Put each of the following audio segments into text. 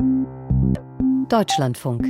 Deutschlandfunk.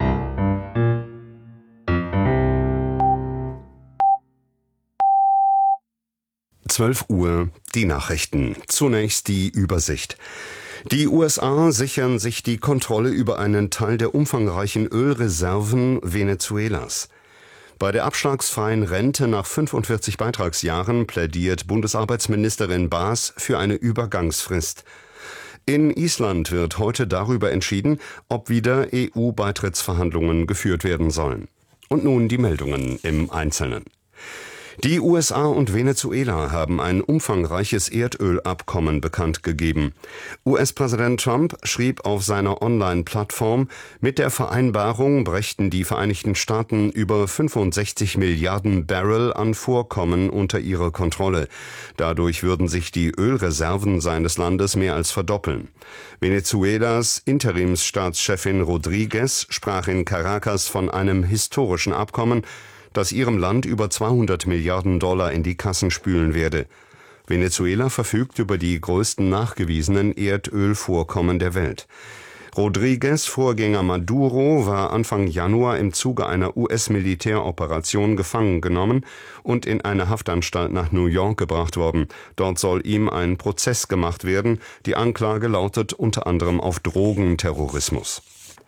Uhr, die Nachrichten. Zunächst die Übersicht. Die USA sichern sich die Kontrolle über einen Teil der umfangreichen Ölreserven Venezuelas. Bei der abschlagsfreien Rente nach 45 Beitragsjahren plädiert Bundesarbeitsministerin Baas für eine Übergangsfrist. In Island wird heute darüber entschieden, ob wieder EU-Beitrittsverhandlungen geführt werden sollen. Und nun die Meldungen im Einzelnen. Die USA und Venezuela haben ein umfangreiches Erdölabkommen bekannt gegeben. US-Präsident Trump schrieb auf seiner Online-Plattform, mit der Vereinbarung brächten die Vereinigten Staaten über 65 Milliarden Barrel an Vorkommen unter ihre Kontrolle. Dadurch würden sich die Ölreserven seines Landes mehr als verdoppeln. Venezuelas Interimsstaatschefin Rodriguez sprach in Caracas von einem historischen Abkommen, das ihrem Land über 200 Milliarden Dollar in die Kassen spülen werde. Venezuela verfügt über die größten nachgewiesenen Erdölvorkommen der Welt. Rodriguez' Vorgänger Maduro war Anfang Januar im Zuge einer US-Militäroperation gefangen genommen und in eine Haftanstalt nach New York gebracht worden. Dort soll ihm ein Prozess gemacht werden. Die Anklage lautet unter anderem auf Drogenterrorismus.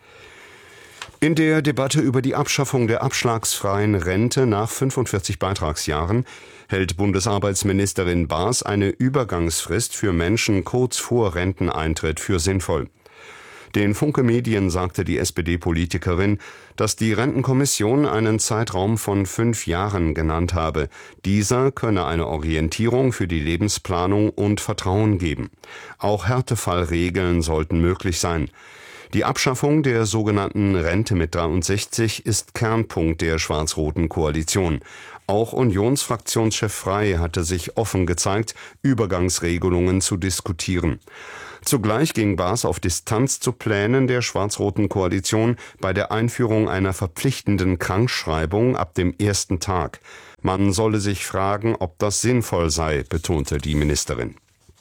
In der Debatte über die Abschaffung der abschlagsfreien Rente nach 45 Beitragsjahren hält Bundesarbeitsministerin Baas eine Übergangsfrist für Menschen kurz vor Renteneintritt für sinnvoll. Den Funke Medien sagte die SPD-Politikerin, dass die Rentenkommission einen Zeitraum von 5 Jahren genannt habe. Dieser könne eine Orientierung für die Lebensplanung und Vertrauen geben. Auch Härtefallregeln sollten möglich sein. Die Abschaffung der sogenannten Rente mit 63 ist Kernpunkt der schwarz-roten Koalition. Auch Unionsfraktionschef Frey hatte sich offen gezeigt, Übergangsregelungen zu diskutieren. Zugleich ging Baas auf Distanz zu Plänen der schwarz-roten Koalition bei der Einführung einer verpflichtenden Krankschreibung ab dem ersten Tag. Man solle sich fragen, ob das sinnvoll sei, betonte die Ministerin.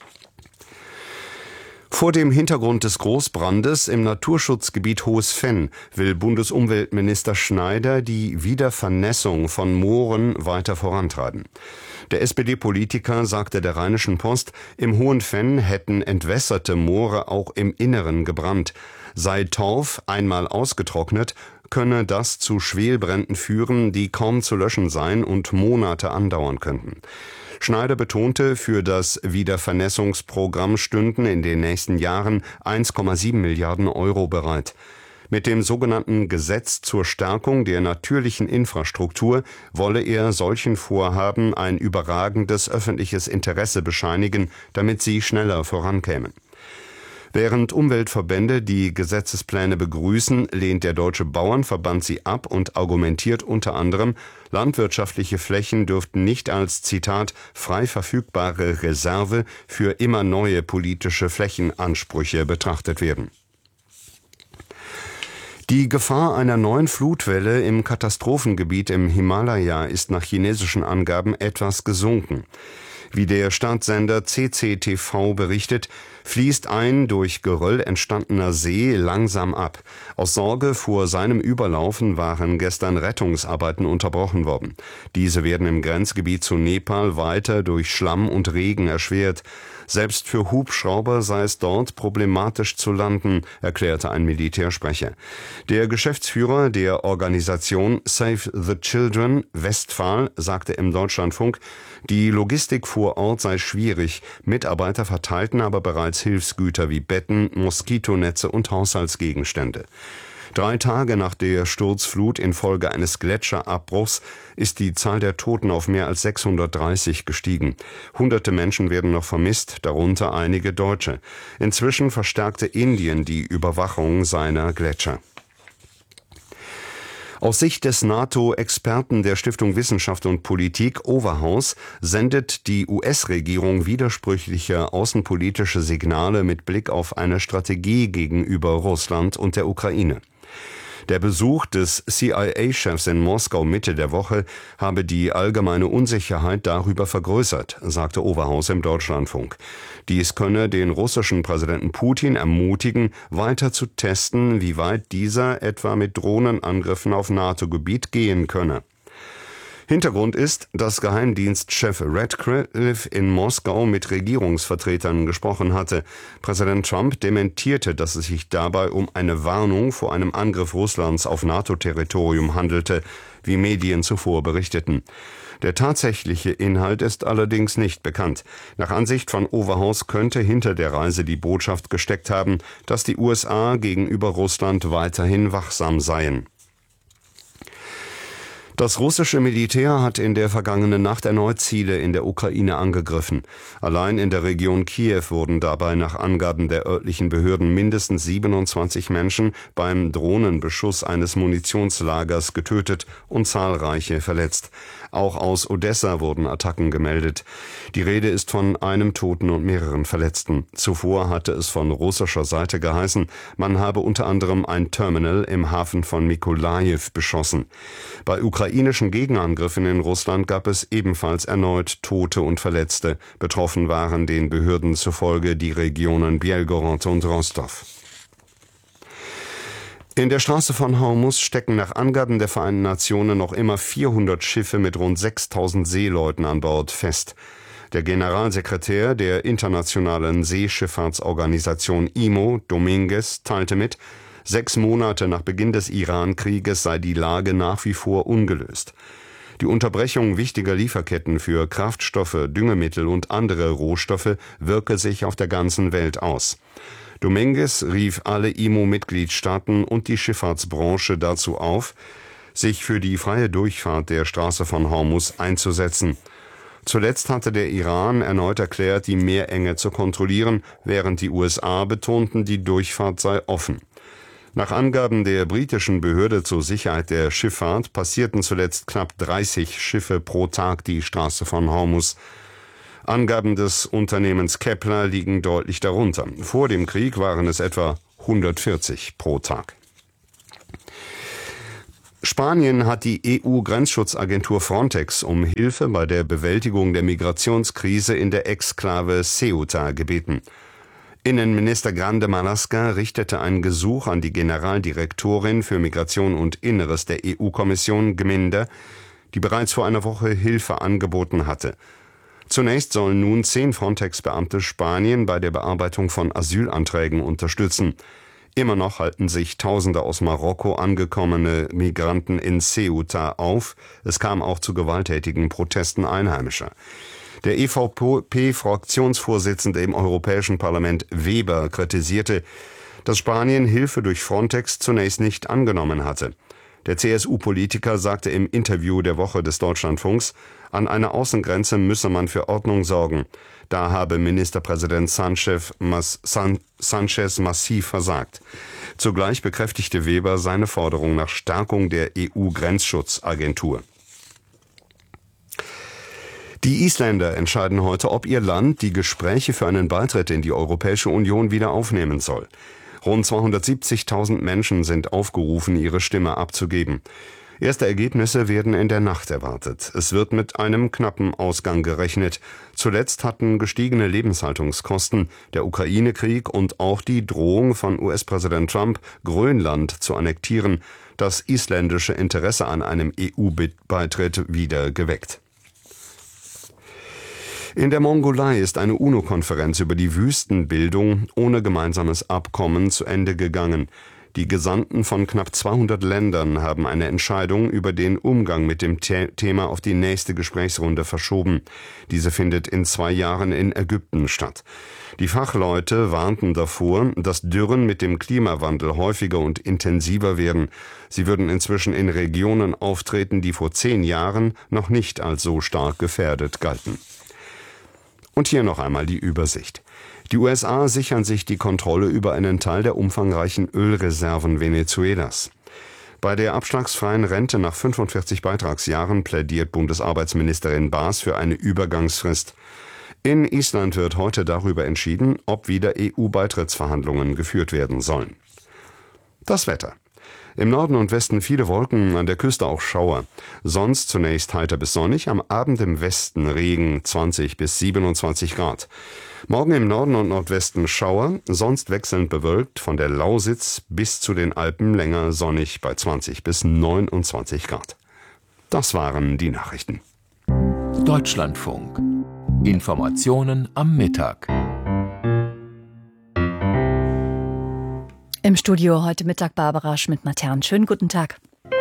Vor dem Hintergrund des Großbrandes im Naturschutzgebiet Hohes Venn will Bundesumweltminister Schneider die Wiedervernässung von Mooren weiter vorantreiben. Der SPD-Politiker sagte der Rheinischen Post, im Hohen Venn hätten entwässerte Moore auch im Inneren gebrannt. Sei Torf einmal ausgetrocknet, könne das zu Schwelbränden führen, die kaum zu löschen seien und Monate andauern könnten. Schneider betonte, für das Wiedervernässungsprogramm stünden in den nächsten Jahren 1,7 Milliarden Euro bereit. Mit dem sogenannten Gesetz zur Stärkung der natürlichen Infrastruktur wolle er solchen Vorhaben ein überragendes öffentliches Interesse bescheinigen, damit sie schneller vorankämen. Während Umweltverbände die Gesetzespläne begrüßen, lehnt der Deutsche Bauernverband sie ab und argumentiert unter anderem, landwirtschaftliche Flächen dürften nicht als, Zitat, frei verfügbare Reserve für immer neue politische Flächenansprüche betrachtet werden. Die Gefahr einer neuen Flutwelle im Katastrophengebiet im Himalaya ist nach chinesischen Angaben etwas gesunken. Wie der Staatssender CCTV berichtet, fließt ein durch Geröll entstandener See langsam ab. Aus Sorge vor seinem Überlaufen waren gestern Rettungsarbeiten unterbrochen worden. Diese werden im Grenzgebiet zu Nepal weiter durch Schlamm und Regen erschwert. Selbst für Hubschrauber sei es dort problematisch zu landen, erklärte ein Militärsprecher. Der Geschäftsführer der Organisation Save the Children, Westphal, sagte im Deutschlandfunk, die Logistik vor Ort sei schwierig. Mitarbeiter verteilten aber bereits Hilfsgüter wie Betten, Moskitonetze und Haushaltsgegenstände. 3 Tage nach der Sturzflut infolge eines Gletscherabbruchs ist die Zahl der Toten auf mehr als 630 gestiegen. Hunderte Menschen werden noch vermisst, darunter einige Deutsche. Inzwischen verstärkte Indien die Überwachung seiner Gletscher. Aus Sicht des NATO-Experten der Stiftung Wissenschaft und Politik Overhaus sendet die US-Regierung widersprüchliche außenpolitische Signale mit Blick auf eine Strategie gegenüber Russland und der Ukraine. Der Besuch des CIA-Chefs in Moskau Mitte der Woche habe die allgemeine Unsicherheit darüber vergrößert, sagte Overhaus im Deutschlandfunk. Dies könne den russischen Präsidenten Putin ermutigen, weiter zu testen, wie weit dieser etwa mit Drohnenangriffen auf NATO-Gebiet gehen könne. Hintergrund ist, dass Geheimdienstchef Radcliffe in Moskau mit Regierungsvertretern gesprochen hatte. Präsident Trump dementierte, dass es sich dabei um eine Warnung vor einem Angriff Russlands auf NATO-Territorium handelte, wie Medien zuvor berichteten. Der tatsächliche Inhalt ist allerdings nicht bekannt. Nach Ansicht von Overhaus könnte hinter der Reise die Botschaft gesteckt haben, dass die USA gegenüber Russland weiterhin wachsam seien. Das russische Militär hat in der vergangenen Nacht erneut Ziele in der Ukraine angegriffen. Allein in der Region Kiew wurden dabei nach Angaben der örtlichen Behörden mindestens 27 Menschen beim Drohnenbeschuss eines Munitionslagers getötet und zahlreiche verletzt. Auch aus Odessa wurden Attacken gemeldet. Die Rede ist von einem Toten und mehreren Verletzten. Zuvor hatte es von russischer Seite geheißen, man habe unter anderem ein Terminal im Hafen von Mykolajiw beschossen. Bei ukrainischen Gegenangriffen in Russland gab es ebenfalls erneut Tote und Verletzte. Betroffen waren den Behörden zufolge die Regionen Belgorod und Rostov. In der Straße von Hormuz stecken nach Angaben der Vereinten Nationen noch immer 400 Schiffe mit rund 6.000 Seeleuten an Bord fest. Der Generalsekretär der Internationalen Seeschifffahrtsorganisation IMO, Dominguez, teilte mit, 6 Monate nach Beginn des Iran-Krieges sei die Lage nach wie vor ungelöst. Die Unterbrechung wichtiger Lieferketten für Kraftstoffe, Düngemittel und andere Rohstoffe wirke sich auf der ganzen Welt aus. Dominguez rief alle IMO-Mitgliedstaaten und die Schifffahrtsbranche dazu auf, sich für die freie Durchfahrt der Straße von Hormuz einzusetzen. Zuletzt hatte der Iran erneut erklärt, die Meerenge zu kontrollieren, während die USA betonten, die Durchfahrt sei offen. Nach Angaben der britischen Behörde zur Sicherheit der Schifffahrt passierten zuletzt knapp 30 Schiffe pro Tag die Straße von Hormuz. Angaben des Unternehmens Kepler liegen deutlich darunter. Vor dem Krieg waren es etwa 140 pro Tag. Spanien hat die EU-Grenzschutzagentur Frontex um Hilfe bei der Bewältigung der Migrationskrise in der Exklave Ceuta gebeten. Innenminister Grande Marlaska richtete ein Gesuch an die Generaldirektorin für Migration und Inneres der EU-Kommission, Gminder, die bereits vor einer Woche Hilfe angeboten hatte. Zunächst sollen nun 10 Frontex-Beamte Spanien bei der Bearbeitung von Asylanträgen unterstützen. Immer noch halten sich Tausende aus Marokko angekommene Migranten in Ceuta auf. Es kam auch zu gewalttätigen Protesten Einheimischer. Der EVP-Fraktionsvorsitzende im Europäischen Parlament Weber kritisierte, dass Spanien Hilfe durch Frontex zunächst nicht angenommen hatte. Der CSU-Politiker sagte im Interview der Woche des Deutschlandfunks, an einer Außengrenze müsse man für Ordnung sorgen. Da habe Ministerpräsident Sánchez massiv versagt. Zugleich bekräftigte Weber seine Forderung nach Stärkung der EU-Grenzschutzagentur. Die Isländer entscheiden heute, ob ihr Land die Gespräche für einen Beitritt in die Europäische Union wieder aufnehmen soll. Rund 270.000 Menschen sind aufgerufen, ihre Stimme abzugeben. Erste Ergebnisse werden in der Nacht erwartet. Es wird mit einem knappen Ausgang gerechnet. Zuletzt hatten gestiegene Lebenshaltungskosten, der Ukraine-Krieg und auch die Drohung von US-Präsident Trump, Grönland zu annektieren, das isländische Interesse an einem EU-Beitritt wieder geweckt. In der Mongolei ist eine UNO-Konferenz über die Wüstenbildung ohne gemeinsames Abkommen zu Ende gegangen. Die Gesandten von knapp 200 Ländern haben eine Entscheidung über den Umgang mit dem Thema auf die nächste Gesprächsrunde verschoben. Diese findet in 2 Jahren in Ägypten statt. Die Fachleute warnten davor, dass Dürren mit dem Klimawandel häufiger und intensiver werden. Sie würden inzwischen in Regionen auftreten, die vor 10 Jahren noch nicht als so stark gefährdet galten. Und hier noch einmal die Übersicht. Die USA sichern sich die Kontrolle über einen Teil der umfangreichen Ölreserven Venezuelas. Bei der abschlagsfreien Rente nach 45 Beitragsjahren plädiert Bundesarbeitsministerin Baas für eine Übergangsfrist. In Island wird heute darüber entschieden, ob wieder EU-Beitrittsverhandlungen geführt werden sollen. Das Wetter. Im Norden und Westen viele Wolken, an der Küste auch Schauer. Sonst zunächst heiter bis sonnig, am Abend im Westen Regen 20 bis 27 Grad. Morgen im Norden und Nordwesten Schauer, sonst wechselnd bewölkt, von der Lausitz bis zu den Alpen länger sonnig bei 20 bis 29 Grad. Das waren die Nachrichten. Deutschlandfunk. Informationen am Mittag. Im Studio heute Mittag Barbara Schmidt-Matern. Schönen guten Tag.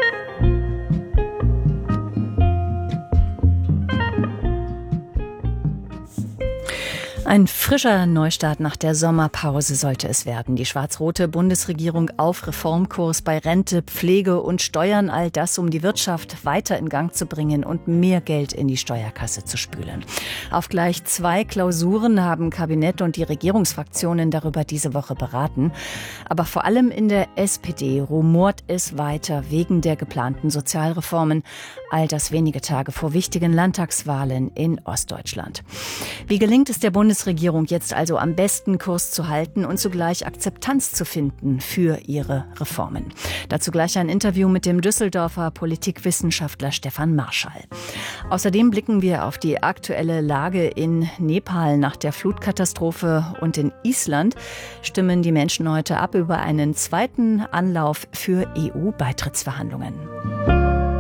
Ein frischer Neustart nach der Sommerpause sollte es werden. Die schwarz-rote Bundesregierung auf Reformkurs bei Rente, Pflege und Steuern, all das, um die Wirtschaft weiter in Gang zu bringen und mehr Geld in die Steuerkasse zu spülen. Auf gleich 2 Klausuren haben Kabinett und die Regierungsfraktionen darüber diese Woche beraten. Aber vor allem in der SPD rumort es weiter wegen der geplanten Sozialreformen. All das wenige Tage vor wichtigen Landtagswahlen in Ostdeutschland. Wie gelingt es der Bundesregierung jetzt also am besten Kurs zu halten und zugleich Akzeptanz zu finden für ihre Reformen? Dazu gleich ein Interview mit dem Düsseldorfer Politikwissenschaftler Stefan Marschall. Außerdem blicken wir auf die aktuelle Lage in Nepal nach der Flutkatastrophe und in Island stimmen die Menschen heute ab über einen zweiten Anlauf für EU-Beitrittsverhandlungen.